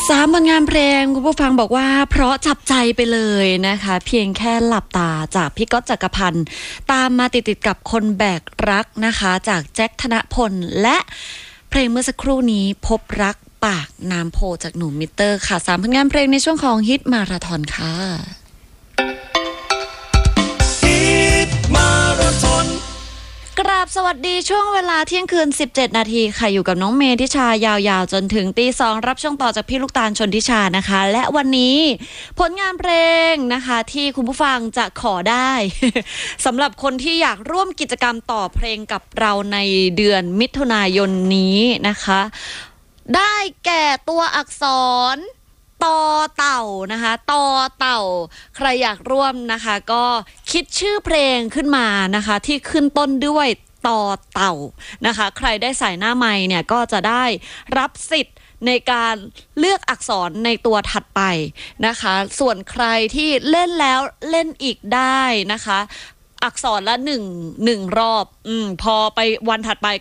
3 ผลงานเพลงคุณผู้ฟังบอกว่าเพราะจับใจไปเลยนะคะเพียงแค่หลับตาจากพี่ก๊อตจักรพันธ์ตามมาติดกับคนแบกรักนะคะจากแจ็คธนพลและเพลงเมื่อสักครู่นี้พบรักปากน้ำโพจากหนุ่มมิเตอร์ค่ะ3 ผลงานเพลงในช่วงของฮิตมาราธอนค่ะฮิตมาราธอนกราบสวัสดีช่วงเวลาเที่ยงคืน17 นาทีค่ะอยู่กับน้องเมทิชายาวๆจนถึงตี 2รับช่วงต่อจากพี่ลูกตาลชนทิชานะคะและวันนี้ผลงานเพลงนะคะที่คุณผู้ฟังจะขอได้ สำหรับคนที่อยากร่วมกิจกรรมต่อเพลงกับเราในเดือนมิถุนายนนี้นะคะได้แก่ตัวอักษรต่อเต่านะคะต่อเต่าใครอยากร่วมนะคะก็คิดชื่อเพลงขึ้นมานะคะที่ขึ้นต้นด้วยต่อเต่านะคะใครได้ใส่หน้าไมค์เนี่ยก็จะได้รับสิทธิ์ในการเลือกอักษรในตัวถัดไปนะคะส่วนใครที่เล่นแล้วเล่นอีกได้นะคะอักษรละหนึ่งรอบพอไปวันถัดไป